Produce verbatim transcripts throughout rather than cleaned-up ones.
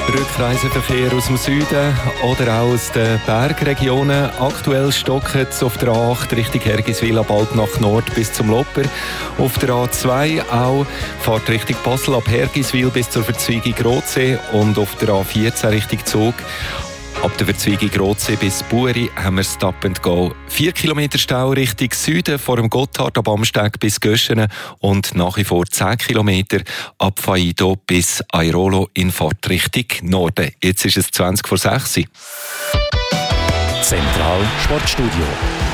Rückreiseverkehr aus dem Süden oder auch aus den Bergregionen. Aktuell stocken es auf der A acht Richtung Hergiswil ab Altnach Nord bis zum Lopper. Auf der A zwei auch fährt Richtung Basel ab Hergiswil bis zur Verzweigung Rotsee und auf der A vierzehn Richtung Zug. Ab der Verzweigung Rotsee bis Bueri haben wir Stop and Go. Vier Kilometer Stau Richtung Süden vor dem Gotthard ab Amsteg bis Göschenen und nach wie vor zehn Kilometer ab Faido bis Airolo in Fahrtrichtung Norden. Jetzt ist es zwanzig vor sechs. Zentral Sportstudio.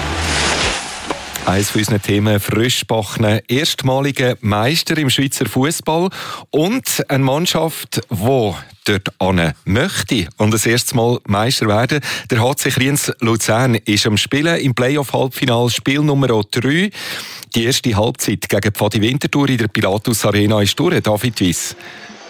Eines von unseren Themen: frischbackene erstmalige Meister im Schweizer Fußball und eine Mannschaft, die dort hin möchte und das erste Mal Meister werden. Der H C Kriens Luzern ist am Spielen im Playoff-Halbfinale, Spiel Nummer drei. Die erste Halbzeit gegen Pfadi Winterthur in der Pilatus Arena ist durch. David Wyss.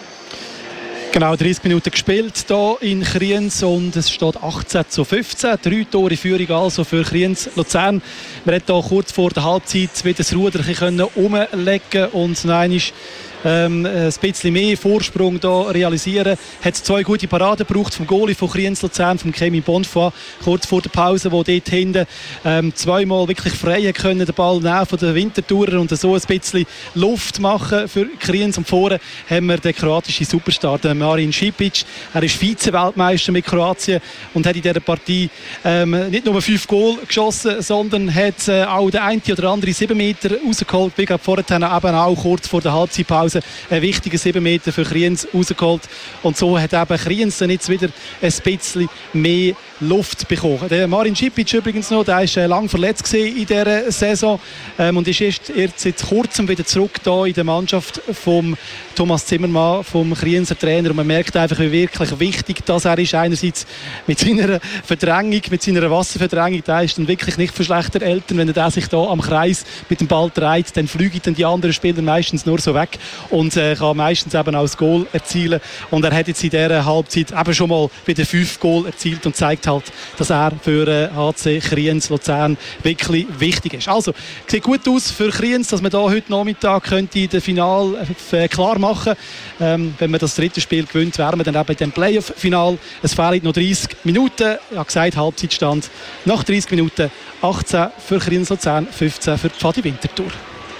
Genau, dreißig Minuten gespielt hier in Kriens und es steht achtzehn zu fünfzehn. Drei Tore Führung also für Kriens Luzern. Wir hätten hier kurz vor der Halbzeit wieder das Ruder umlegen und nein ist Ähm, ein bisschen mehr Vorsprung da realisieren. Hat zwei gute Paraden gebraucht vom Goalie von Kriens Luzern, vom Kemi Bonfoy, kurz vor der Pause, wo dort hinten ähm, zweimal wirklich frei können den Ball nehmen von den Winterthurer und so ein bisschen Luft machen für Kriens. Und vorne haben wir den kroatischen Superstar, den Marin Šipić. Er ist Vize-Weltmeister mit Kroatien und hat in dieser Partie ähm, nicht nur fünf Goal geschossen, sondern hat äh, auch den einen oder anderen sieben Meter rausgeholt. Wie gerade vorher eben auch kurz vor der Halbzeitpause einen wichtigen sieben Meter für Kriens rausgeholt. Und so hat eben Kriens dann jetzt wieder ein bisschen mehr Luft bekommen. Der Marin Šipić übrigens noch, der war lang verletzt in dieser Saison ähm, und ist erst jetzt seit kurzem wieder zurück da in der Mannschaft von Thomas Zimmermann, vom Krienser Trainer. Und man merkt einfach, wie wirklich wichtig das er ist. Einerseits mit seiner Verdrängung, mit seiner Wasserverdrängung, der ist dann wirklich nicht für schlechter Eltern. Wenn er sich da am Kreis mit dem Ball dreht, dann fliegen dann die anderen Spieler meistens nur so weg und äh, kann meistens eben auch das Goal erzielen. Und er hat jetzt in dieser Halbzeit eben schon mal wieder fünf Goal erzielt und zeigt halt, dass er für äh, H C Kriens Luzern wirklich wichtig ist. Also, sieht gut aus für Kriens, dass man da heute Nachmittag könnte in der Final äh, klar machen. Ähm, wenn man das dritte Spiel gewinnt, wären wir dann eben in dem Playoff-Final. Es fehlen noch dreißig Minuten. Ich habe gesagt, Halbzeitstand nach dreißig Minuten. achtzehn für Kriens Luzern, fünfzehn für Pfadi Winterthur.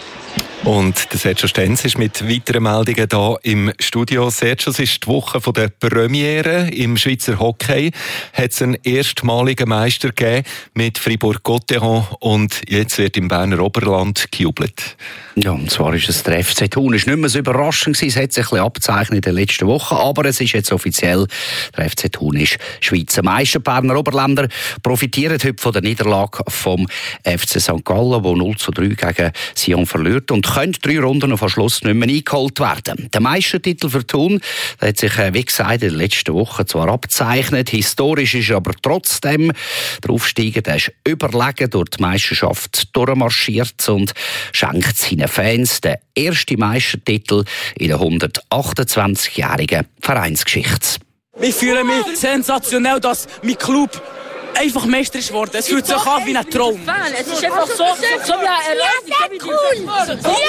Und der Sergio Stenz ist mit weiteren Meldungen hier im Studio. Sergio, es ist die Woche der Premiere im Schweizer Hockey. Hat es einen erstmaligen Meister gegeben mit Fribourg-Gotteron und jetzt wird im Berner Oberland gejubelt. Ja, und zwar ist es der F C Thun. Es war nicht mehr so überraschend gewesen. Es hat sich ein bisschen abgezeichnet in den letzten Wochen, aber es ist jetzt offiziell, der F C Thun ist Schweizer Meister. Berner Oberländer profitieren heute von der Niederlage vom F C Sankt Gallen, der null zu drei gegen Sion verliert und können drei Runden auf Schluss nicht mehr eingeholt werden. Der Meistertitel für Thun der hat sich, wie gesagt, in den letzten Wochen zwar abgezeichnet, historisch ist aber trotzdem der Aufsteiger, der ist überlegen durch die Meisterschaft durchmarschiert und schenkt seinen Fans den ersten Meistertitel in der hundertachtundzwanzigjährigen Vereinsgeschichte. Ich fühle mich sensationell, dass mein Club einfach Meister ist geworden. Es fühlt sich an wie ein Traum. Es ist einfach so, so wie eine Erlebnis. Cool! Ja!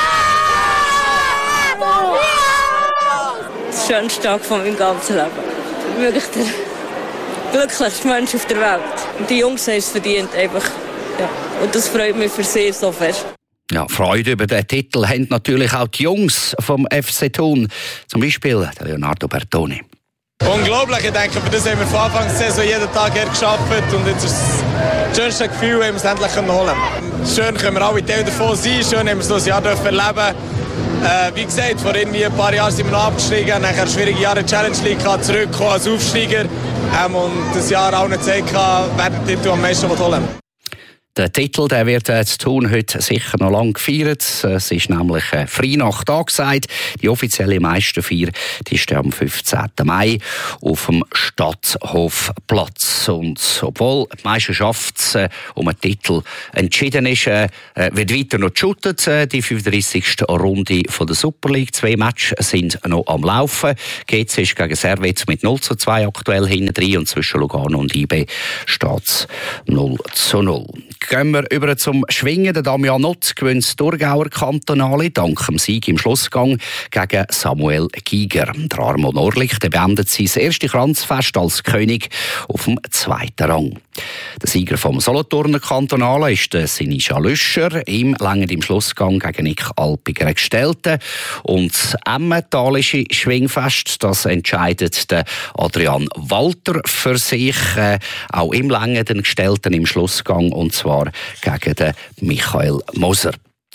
Das schönste Tag von meinem ganzen Leben. Wirklich der glücklichste Mensch auf der Welt. Und die Jungs haben es verdient. Einfach. Ja. Und das freut mich für sehr so fest. Ja, Freude über den Titel haben natürlich auch die Jungs vom F C Thun. Zum Beispiel Leonardo Bertoni. Unglaublich, ich denke, für das haben wir von Anfang der Saison jeden Tag her gearbeitet und jetzt ist das schönste Gefühl, haben wir es endlich holen können. Schön können wir alle Teil davon sein, schön haben wir so ein Jahr erleben. Äh, wie gesagt, vor irgendwie ein paar Jahren sind wir noch abgestiegen, nachher schwierige Jahre in die Challenge League, zurückgekommen als Aufsteiger ähm, und das Jahr auch nicht gezeigt, wer den Titel am meisten holen will. Der Titel der wird äh, zu Thun heute sicher noch lange gefeiert. Es ist nämlich äh, Freinacht angesagt. Die offizielle Meisterfeier die ist am fünfzehnten Mai auf dem Stadthofplatz. Und obwohl die Meisterschaft äh, um einen Titel entschieden ist, äh, wird weiter noch geshootet. Äh, die fünfunddreissigste Runde von der Super League. Zwei Matches sind noch am Laufen. G C ist gegen Servette mit null zu zwei aktuell hinten drin und zwischen Lugano und I B steht es null zu null. gehen wir über zum Schwingen. Der Damian Ott gewinnt das Thurgauer Kantonale dank dem Sieg im Schlussgang gegen Samuel Giger. Der Armo Norlich beendet sein erstes Kranzfest als König auf dem zweiten Rang. Der Sieger vom Solothurner Kantonale ist der Sinischa Lüscher. Ihm langt im Schlussgang gegen Nick Alpiger gestellte. Und das emmentalische Schwingfest, das entscheidet der Adrian Walter für sich. Äh, auch ihm langt den Gestellten im Schlussgang, und zwar gegen den Michael Moser.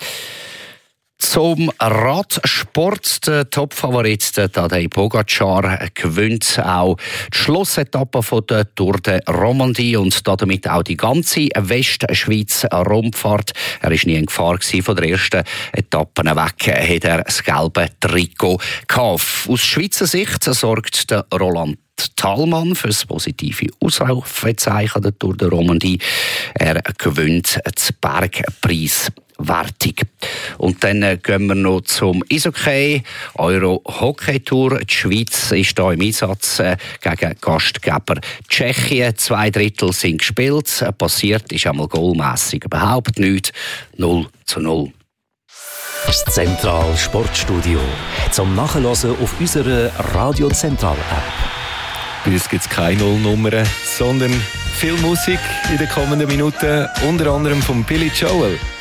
Zum Radsport. Der Topfavorit Tadej Pogacar gewinnt auch die Schlussetappe von der Tour de Romandie und damit auch die ganze Westschweiz-Rundfahrt. Er war nie in Gefahr von der ersten Etappe weg, hat er das gelbe Trikot gehabt. Aus Schweizer Sicht sorgt der Roland Thalmann für das positive Ausrufezeichen der Tour de Romandie. Er gewinnt das Bergpreis. Wertung. Und dann äh, gehen wir noch zum Eishockey. Euro-Hockey-Tour. Die Schweiz ist hier im Einsatz äh, gegen Gastgeber Tschechien. Zwei Drittel sind gespielt. Äh, passiert ist einmal goalmässig überhaupt nichts. null zu null. Das Zentral Sportstudio. Zum Nachhören auf unserer Radio Zentral App. Bei uns gibt es keine Nullnummern, sondern viel Musik in den kommenden Minuten, unter anderem von Billy Joel.